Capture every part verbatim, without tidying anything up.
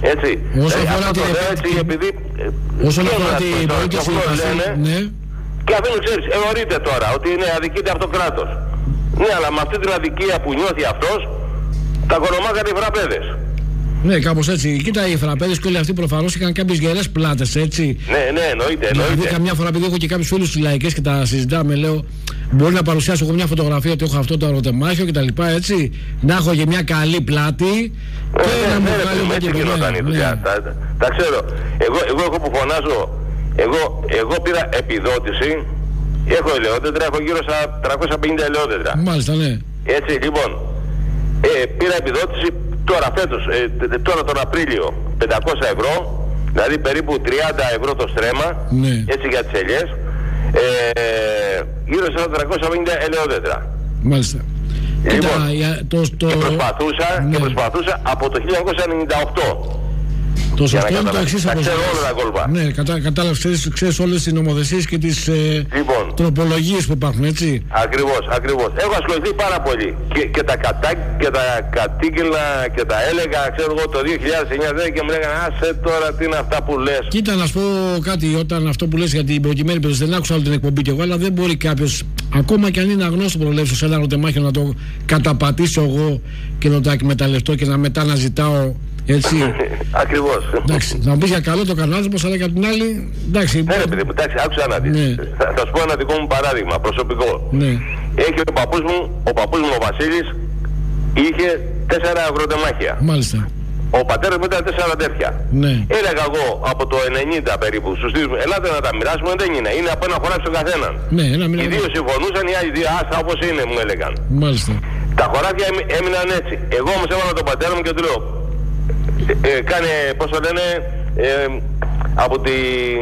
Έτσι. Όσο ε, αφορά αυτό την... το λέω έτσι επειδή... Όσον αφορά την πολίτες ναι. Και αφήνουν, ξέρεις, εωρείται τώρα ότι είναι αδικείται από το κράτος. Ναι, αλλά με αυτή την αδικία που νιώθει αυτός, τα κονομάκανε οι φραπέδες. Ναι, κάπως έτσι. Κοίτα, οι φραπέδες και όλοι αυτοί προφανώς είχαν κάποιες γερές πλάτες, έτσι. Ναι, ναι, εννοείται. εννοείται. Δηλαδή, καμιά φορά, επειδή έχω και κάποιους φίλους στις λαϊκές και τα συζητάμε, λέω, μπορεί να παρουσιάσω εγώ μια φωτογραφία ότι έχω αυτό το αρωτεμάχιο κτλ. Έτσι. Να έχω και μια καλή πλάτη. Ναι, και ναι, να μου βγάλει ναι, έτσι γινόταν η δουλειά. Τα, τα ξέρω. Εγώ, εγώ έχω που φωνάζω, εγώ, εγώ πήρα επιδότηση, έχω ελαιόδεντρα, έχω γύρω στα τριακόσια πενήντα ελαιόδεντρα. Μάλιστα, ναι. Έτσι, λοιπόν, ε, πήρα επιδότηση τώρα φέτος, ε, τώρα τον Απρίλιο, πεντακόσια ευρώ, δηλαδή περίπου τριάντα ευρώ το στρέμμα, ναι. Έτσι για τις ελιές, ε, γύρω στα τριακόσια πενήντα ελαιόδεντρα. Μάλιστα. Λοιπόν, Κοίτα, το, το... Και, προσπαθούσα, ναι. και προσπαθούσα από το χίλια εννιακόσια ενενήντα οκτώ. Το σωστό είναι το εξής. Τα ξέρω όλα τα κόλπα. Ναι, κατα, κατάλαβες, ξέρεις, ξέρεις όλες τις νομοθεσίες και τις ε, λοιπόν, τροπολογίες που υπάρχουν, έτσι. Ακριβώς, ακριβώς. Έχω ασχοληθεί πάρα πολύ. Και, και τα κατά, και τα κατήγγελνα και τα έλεγα, ξέρω εγώ, το δύο χιλιάδες εννιά και μου λέγανε άσε τώρα τι είναι αυτά που λες. Κοίτα, να σου πω κάτι, όταν αυτό που λες για την προκειμένη περίπτωση, δεν άκουσα όλη την εκπομπή και εγώ, αλλά δεν μπορεί κάποιος, ακόμα και αν είναι αγνώστο προλέψω σε ένα ρωτεμάχιο, να το καταπατήσω εγώ και να το εκμεταλλευτώ και να μετά να ζητάω. Έτσι. Ακριβώς. Εντάξει, να μου πεις για καλό το κανάλι μας, αλλά και από την άλλη. Εντάξει, ναι, ρε παιδί μου, εντάξει, άκουσα να δεις. Ναι. Θα, θα σου πω ένα δικό μου παράδειγμα, προσωπικό. Ναι. Έχει ο παππούς μου, ο παππούς μου ο Βασίλης, είχε τέσσερα αγροτεμάχια. Μάλιστα. Ο πατέρας μου ήταν τέσσερα αδέρφια. Ναι. Έλεγα εγώ από το ενενήντα περίπου στους δύο μου, ελάτε να τα μοιράσουμε, δεν είναι. Είναι από ένα χωράφι στον καθέναν. Ναι, ένα οι δύο συμφωνούσαν, οι άλλοι δύο άστα όπως είναι, μου έλεγαν. Μάλιστα. Τα χωράφια έμειναν έτσι. Εγώ όμως έβαλα τον πατέρα μου και του λέω. Ε, ε, κάνε, πώς το λένε, ε, από την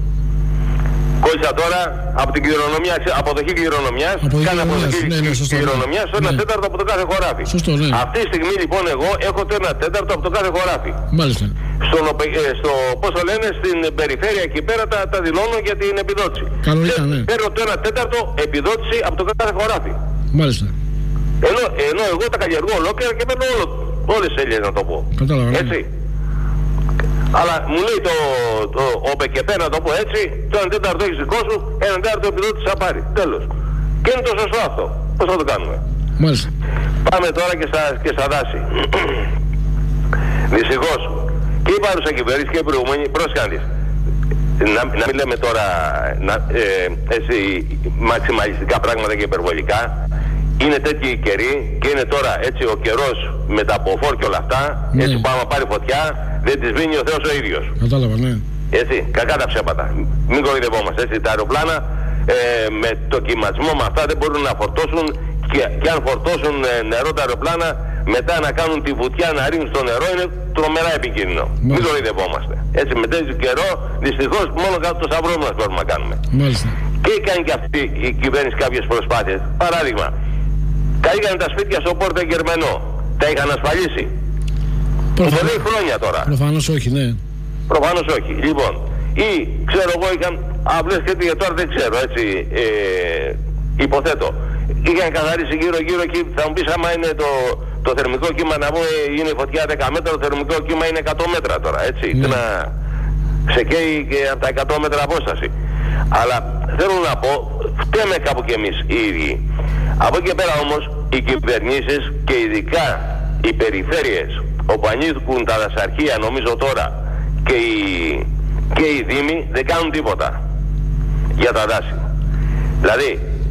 κόλλησα τώρα, από την κληρονομιά, αποδοχή κληρονομιάς, κάνε αποδοχή ναι, ναι, κληρονομιάς, το ναι. ένα τέταρτο από το κάθε χωράφι. Σωστό, ναι. Αυτή τη στιγμή λοιπόν εγώ έχω το ένα τέταρτο από το κάθε χωράφι. Μάλιστα. Στον, ε, στο, πώς το λένε, στην περιφέρεια εκεί πέρα τα, τα δηλώνω για την επιδότηση. Κανονικά, ναι. Παίρνω το ένα τέταρτο επιδότηση από το κάθε χωράφι. Μάλιστα. Ενώ, ενώ εγώ τα καλλιεργώ ολόκληρα και παίρνω όλο, όλες τις ελιές να το πω. Κατάλαβα. Έτσι. Αλλά μου λέει το, το ΟΠΕΚΕΠΕ, να το πω έτσι, το ένα τέταρτο έχεις δικό σου, ένα τέταρτο επιδότηση θα πάρει. Τέλος. Και είναι το σωστό αυτό. Πώς θα το κάνουμε. Μάλιστα. Πάμε τώρα και στα, και στα δάση. Δυστυχώς. Και η παρούσα κυβέρνηση και η προηγούμενη, πρόσκαντης. Να, να μην λέμε τώρα να, ε, έτσι, μαξιμαλιστικά πράγματα και υπερβολικά. Είναι τέτοιοι καιροί και είναι τώρα έτσι ο καιρός με τα μποφόρ και όλα αυτά, ναι. Έτσι που άμα πάρει φωτιά δεν τη σβήνει ο Θεός ο ίδιος. Κατάλαβα, ναι. Έτσι, κακά τα ψέματα. Μην κοροϊδευόμαστε, έτσι. Τα αεροπλάνα ε, με το κυματισμό με αυτά δεν μπορούν να φορτώσουν και, και αν φορτώσουν ε, νερό τα αεροπλάνα μετά να κάνουν τη βουτιά να ρίχνουν στο νερό είναι τρομερά επικίνδυνο. Μάλιστα. Μην κοροϊδευόμαστε. Έτσι, με τέτοιο καιρό δυστυχώς μόνο κάτω το σταυρό μας μπορούμε να κάνουμε. Μάλιστα. Και κάνει και αυτή η κυβέρνηση κάποιες προσπάθειες. Παράδειγμα. Καήκανε τα σπίτια στο Πόρτο Γερμανό. Τα είχαν ασφαλίσει. Προφανώς, πολλοί χρόνια τώρα. Προφανώς όχι, ναι. Προφανώς όχι. Λοιπόν, ή ξέρω εγώ είχαν, απλές και τώρα δεν ξέρω, έτσι, ε, υποθέτω. Είχαν καθαρίσει γύρω γύρω και θα μου πεις άμα είναι το, το θερμικό κύμα να πούμε είναι η φωτιά δέκα μέτρα, το θερμικό κύμα είναι εκατό μέτρα τώρα, έτσι. Ναι. Να σε καίει και από τα εκατό μέτρα απόσταση. Αλλά θέλω να πω, φταίμε κάπου κι εμείς οι ίδιοι. Από εκεί πέρα όμως οι κυβερνήσεις και ειδικά οι περιφέρειες όπου ανήκουν τα δασαρχεία νομίζω τώρα και οι, και οι δήμοι δεν κάνουν τίποτα για τα δάση. Δηλαδή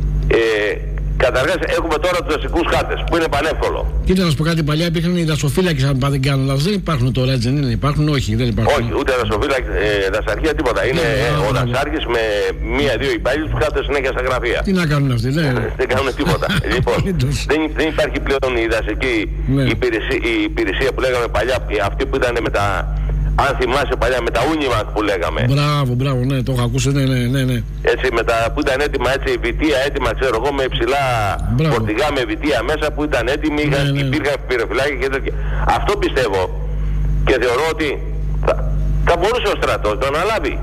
ε, καταρχάς έχουμε τώρα τους δασικούς χάρτες που είναι πανεύκολο. Κοίτα να σου πω κάτι, παλιά υπήρχαν οι δασοφύλακες αν δεν κάνουν λάθος. Δεν υπάρχουν τώρα, έτσι δεν είναι? Υπάρχουν, όχι, δεν υπάρχουν. Όχι, ούτε δασοφύλακες, ε, δασαρχία τίποτα. Είναι yeah, ο δασάρχης με μία-δύο υπάλληλους που κάθονται συνέχεια στα γραφεία. Τι να κάνουν αυτοί, ναι. Δεν κάνουν τίποτα. Λοιπόν, δεν, δεν υπάρχει πλέον η δασική ναι. υπηρεσία, η υπηρεσία που λέγαμε παλιά, αυτή που ήταν με τα. Αν θυμάσαι παλιά με τα Ούνιμακ που λέγαμε. Μπράβο, μπράβο, ναι, το έχω ακούσει, ναι, ναι, ναι, ναι. Έτσι με τα που ήταν έτοιμα, έτσι, βιτία έτοιμα, ξέρω εγώ, με υψηλά φορτηγά με βιτία μέσα που ήταν έτοιμοι, ναι, ναι. Υπήρχαν πυροφυλάκια και τέτοια. Αυτό πιστεύω και θεωρώ ότι θα, θα μπορούσε ο στρατός να αναλάβει.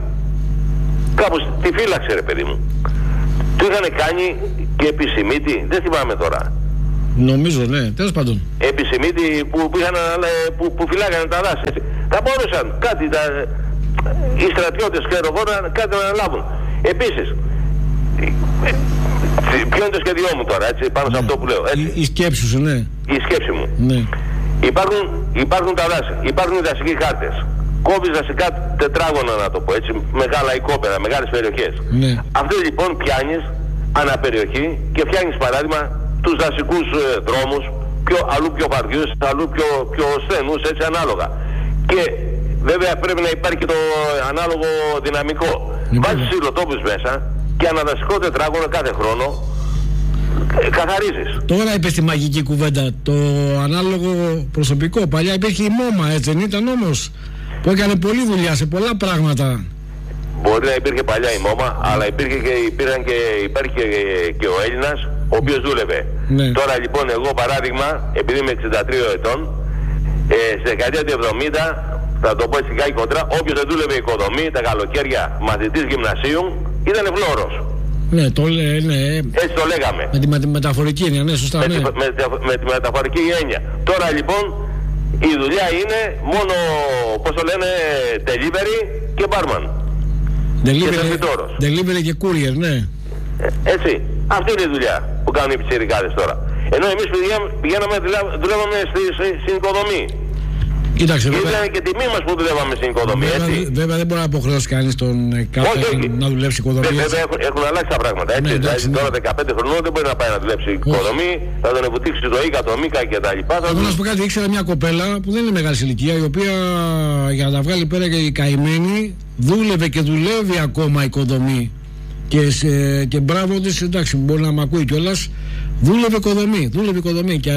Κάπως τη φύλαξε ρε παιδί μου. Του είχαν κάνει και επισημίτη, δεν θυμάμαι τώρα. Νομίζω, ναι, τέλος πάντων. Επισημίτη που, που, που, που φυλάγανε τα δάση. Θα μπορούσαν κάτι, τα, οι στρατιώτες ξέρω εγώ να, κάτι να αναλάβουν. Επίσης, ποιο είναι το σχέδιό μου τώρα, έτσι, πάνω σε ναι. αυτό που λέω. Έτσι. Η, η σκέψη σου, ναι. Η σκέψη μου. Ναι. Υπάρχουν, υπάρχουν τα δάση, υπάρχουν οι δασικοί χάρτες. Κόβεις δασικά τετράγωνα, να το πω έτσι, μεγάλα οικόπεδα, μεγάλες περιοχές. Ναι. Αυτή λοιπόν πιάνεις αναπεριοχή και φτιάχνεις παράδειγμα τους δασικούς ε, δρόμους, πιο, αλλού πιο βαριούς, αλλού πιο, πιο στενούς, έτσι ανάλογα. Και βέβαια πρέπει να υπάρχει και το ανάλογο δυναμικό. Ναι. Βάζεις υλοτόπους μέσα και αναδασικό τετράγωνο κάθε χρόνο ε, καθαρίζεις. Τώρα είπες τη μαγική κουβέντα, το ανάλογο προσωπικό. Παλιά υπήρχε η ΜΟΜΑ, έτσι δεν ήταν όμως, που έκανε πολλή δουλειά σε πολλά πράγματα. Μπορεί να υπήρχε παλιά η ΜΟΜΑ, αλλά υπήρχε και, υπήρχαν και, υπάρχει και, και ο Έλληνας, ο οποίος δούλευε. Ναι. Τώρα λοιπόν εγώ παράδειγμα, επειδή είμαι εξήντα τρία ετών, ε, στη δεκαετία του εβδομήντα, θα το πω έτσι κάει κοντρά, όποιος δεν δούλευε οικοδομή τα καλοκαίρια μαθητής γυμνασίου, ήταν φλόρος. Ναι, το λέ, ναι. Έτσι το λέγαμε. Με τη, με τη μεταφορική έννοια, ναι, σωστά. Με, Ναι. τη, με, με τη μεταφορική έννοια. Τώρα λοιπόν η δουλειά είναι μόνο, πώς το λένε, delivery και barman. Delivery, και delivery και courier, ναι. Ε, έτσι. Αυτή είναι η δουλειά που κάνουν οι πιτσιρικάδες τώρα. Ενώ εμείς πηγαίναμε, πηγαίναμε δουλεύαμε στη, στη, στην οικοδομή. Κοίταξε, και βέβαια, ήταν και τιμή μας που δουλεύαμε στην οικοδομή, βέβαια, έτσι. βέβαια δεν μπορεί να αποχρεώσει κανείς τον κάθε να δουλέψει οικοδομή. Βέβαια έχουν, έχουν αλλάξει τα πράγματα, έτσι. Ναι, εντάξει, δηλαδή, τώρα δεκαπέντε χρονών δεν μπορεί να πάει να δουλέψει οικοδομή, θα τον βουτήξει το ΙΚΑ, το ΜΙΚΑ κτλ. Θα να σου πω κάτι, ήξερα μια κοπέλα που δεν είναι μεγάλη ηλικία, η οποία για να τα βγάλει πέρα και η καημένη δούλευε και δουλεύει ακόμα οικοδομή. Και, σε, και μπράβο της, εντάξει, μπορεί να μ' ακούει κιόλας, δούλευε οικοδομή, δούλευε οικοδομή και,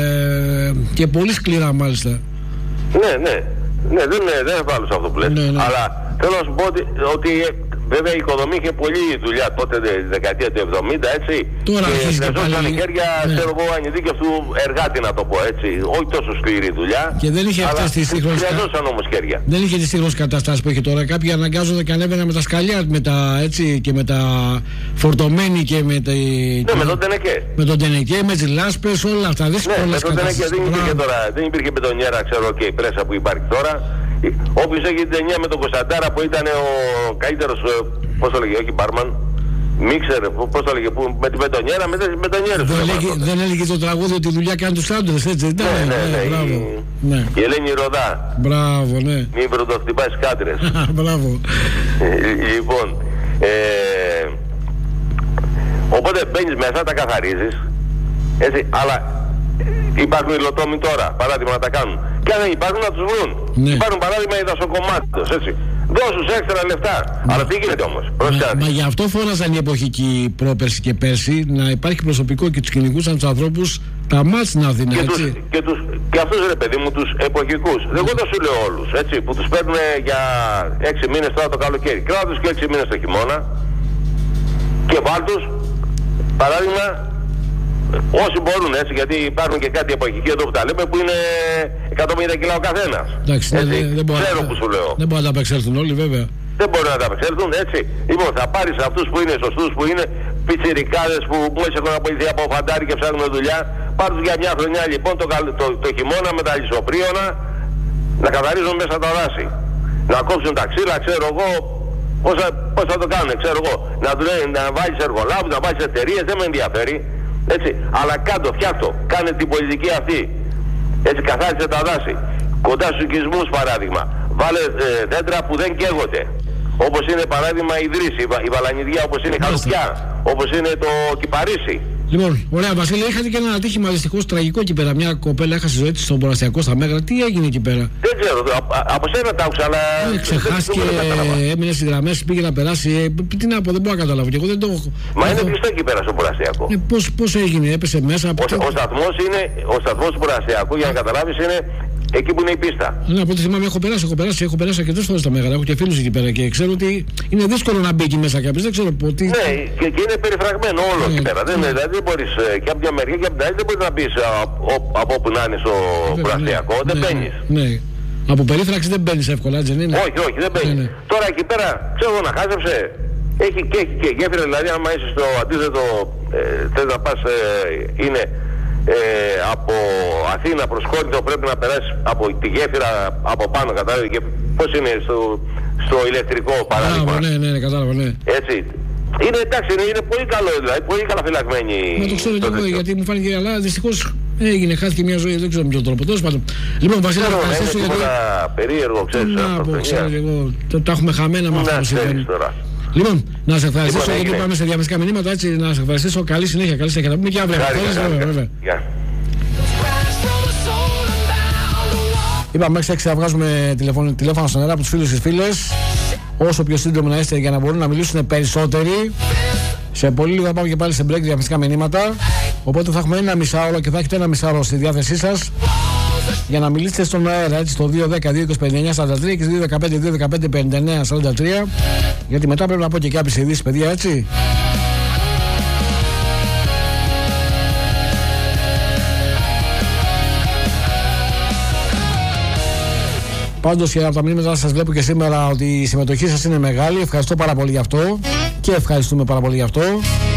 και πολύ σκληρά μάλιστα. Ναι, ναι, ναι, δεν είναι, δεν είναι πάλι σε αυτό που λες. Ναι, ναι. Αλλά θέλω να σου πω ότι, ότι βέβαια η οικοδομή είχε πολλή δουλειά τότε, τη δεκαετία του εβδομήντα, έτσι. Τώρα και αρχίζει και πάλι. τα χέρια, Ναι. ξέρω εγώ, ανειδίκευτου εργάτη, να το πω έτσι. Όχι τόσο σκληρή δουλειά. Και δεν είχε αυτές τις σύγχρονες. Χρειαζόταν όμως χέρια. Δεν είχε τις σύγχρονες καταστάσεις που έχει τώρα. Κάποιοι αναγκάζονται και ανέβαιναν με τα σκαλιά, με τα, έτσι, και με τα φορτωμένοι και με τα. Ναι, με τον Τενεκέ. Με τον Τενεκέ, με τις λάσπες, όλα αυτά. Δεν Ναι, με τον Τενεκέ δεν υπήρχε τώρα. Δεν υπήρχε μπετονιέρα, ξέρω, και η πρέσα που υπάρχει τώρα. Όποιος έχει την ταινία με τον Κωνσταντάρα που ήταν ο καλύτερος, πώς το λέγε, όχι μπάρμαν, μίξερ, πώς το λέγε, που με την μπετονιέρα, με τις μπετονιέρες. Δεν, έλεγε, δεν έλεγε το τραγούδι ότι η δουλειά κάνει τους άντρες, έτσι δεν ήταν. Ναι, ναι, ναι, μπράβο. η, Ναι. η Ελένη Ροδά. Μπράβο, ναι. Μην πρωτοχτυπάς κάτρες. Μπράβο. Λοιπόν, ε, οπότε μπαίνεις μέσα, τα καθαρίζεις, έτσι, αλλά υπάρχουν υλοτόμοι τώρα, παράδειγμα να τα κάνουν. Και αν δεν υπάρχουν να τους βρουν. Ναι. Υπάρχουν παράδειγμα οι δασοκομμάτες, έτσι. Δώσους έξτρα λεφτά. Μα, αλλά τι γίνεται όμως. Μα, μα γι' αυτό φώναζαν οι εποχικοί πρόπερση και πέρσι, να υπάρχει προσωπικό και τους κυνηγούσαν τους ανθρώπους τα μάτς να δίνουν, και, έτσι. τους, και, τους, και αυτούς ρε παιδί μου τους εποχικούς. Εγώ δεν σου λέω όλους, έτσι, που τους παίρνουν για έξι μήνες τώρα το καλοκαίρι. Κράτα τους και έξι μήνες το χειμώνα και βάλ' τους, παράδειγμα, όσοι μπορούν, έτσι, γιατί υπάρχουν και κάτι εποχικοί εδώ που τα λέμε που είναι εκατόν πενήντα κιλά ο καθένας. Εντάξει, ναι, δεν, δεν ξέρω μπορεί, που σου λέω. Δεν μπορούν να τα απεξέλθουν όλοι, βέβαια. Δεν μπορούν να τα απεξέλθουν, έτσι. Λοιπόν, θα πάρεις αυτούς που είναι σωστούς, που είναι πιτσιρικάδες που μόλις έχουν αποηθεί από φαντάρι και ψάχνουν δουλειά. Πάρ' τους για μια χρονιά λοιπόν το, το, το χειμώνα με τα λισοπρίωνα να καθαρίζουν μέσα τα δάση. Να κόψουν τα ξύλα, ξέρω εγώ, πώς θα, πώς θα το κάνουν, ξέρω εγώ. Να, να βάλεις εργολάβους, να βάλεις εταιρείες, δεν με ενδιαφέρει. Έτσι, αλλά κάτω, φτιάχτω, κάνε την πολιτική αυτή. Έτσι, καθάρισε τα δάση. Κοντά στους οικισμούς παράδειγμα. Βάλε ε, δέντρα που δεν καίγονται. Όπως είναι παράδειγμα η Δρύση, η Βαλανιδιά, όπως είναι η Χαρουπιά, όπως είναι το Κυπαρίσι. Λοιπόν, ωραία, Βασίλη, είχατε και ένα ατύχημα δυστυχώς τραγικό εκεί πέρα. Μια κοπέλα έχασε ζωή της στον Ποραστιακό στα Μέγρα. Τι έγινε εκεί πέρα? Δεν ξέρω, από, από σένα τα άκουσα, αλλά. Ε, ξεχάστηκε, έμεινε στις γραμμές, πήγε να περάσει. Ε, τι να πω, δεν μπορώ να καταλάβω. Και εγώ δεν το έχω. Μα είναι κλειστό εκεί πέρα στο Ποραστιακό. Ε, πώς, πώς έγινε, έπεσε μέσα. Ο, ο σταθμός είναι, ο σταθμός του Ποραστιακού, για να καταλάβεις, είναι εκεί που είναι η πίστα. Ναι, από ό,τι θυμάμαι, έχω περάσει, έχω περάσει, έχω περάσει αρκετές φορές στα Μέγαρα. Έχω και φίλους εκεί πέρα και ξέρω ότι είναι δύσκολο να μπει εκεί μέσα κάποιος. Δεν ξέρω τι. Ναι, και, και είναι περιφραγμένο όλο ναι, εκεί πέρα. Δεν, ναι. δηλαδή δεν μπορείς και από μια μεριά και από την άλλη δεν μπορείς να μπεις από όπου να είναι στο Ποραστιακό. Ναι, δεν ναι, μπαίνεις. Ναι. Από περίφραξη δεν μπαίνεις εύκολα, έτσι δεν είναι? Όχι, όχι, δεν μπαίνεις. Ναι, ναι. Τώρα εκεί πέρα, ξέρω να χάζεψε. Έχει και, έχει και γέφυρα, δηλαδή άμα είσαι στο αντίθετο, ε, θες να πας, ε, είναι ε, από Αθήνα προς Κόρινθο πρέπει να περάσει από τη γέφυρα από πάνω, κατάλαβε, και πώς είναι στο, στο ηλεκτρικό παράδειγμα. Ναι, ναι, ναι, κατάλαβα, ναι. Έτσι. Είναι εντάξει, είναι, είναι πολύ καλό, δηλαδή, πολύ καλά φυλαγμένοι. Μα το ξέρω και εγώ, γιατί μου φάνηκε, αλλά δυστυχώς έγινε, χάθηκε μια ζωή, δεν ξέρω με ποιο τρόπο. Τέλος πάντων. Λοιπόν, Βασίλη, να ευχαριστήσω γιατί... περίεργο, ξέρεις. Να πω, ξέρω και εγώ, τα έχουμε χαμένα με αυτό που συμβαίνει. Λοιπόν, να σε ευχαριστήσω, γιατί πάμε σε διαμεσικά μηνύματα, έτσι, να σε ευχαριστήσω. Καλή συνέχεια, καλή συνέχεια. Θα πούμε και αύριο. Είπαμε μέχρι έξι θα βγάζουμε τηλέφωνο, τηλέφωνο στον αέρα από τους φίλους και τις φίλες. Όσο πιο σύντομο να είστε για να μπορούν να μιλήσουν περισσότεροι. Σε πολύ λίγο θα πάμε και πάλι σε break διαφημιστικά μηνύματα. Οπότε θα έχουμε ένα μισάωρο και θα έχετε ένα μισάωρο στη διάθεσή σας για να μιλήσετε στον αέρα, έτσι, στο δύο ένα μηδέν δύο δύο πέντε εννιά σαράντα τρία και στο δύο ένα πέντε δύο ένα πέντε πενήντα εννιά σαράντα τρία. Γιατί μετά πρέπει να πω και κάποιες ειδήσεις, παιδιά, έτσι. Πάντως, για από τα μηνύματα σας βλέπω και σήμερα ότι η συμμετοχή σας είναι μεγάλη. Ευχαριστώ πάρα πολύ γι' αυτό και ευχαριστούμε πάρα πολύ γι' αυτό.